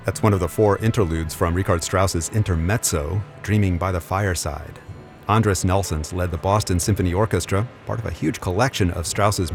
That's one of the four interludes from Richard Strauss's Intermezzo, Dreaming by the Fireside. Andres Nelsons led the Boston Symphony Orchestra, part of a huge collection of Strauss's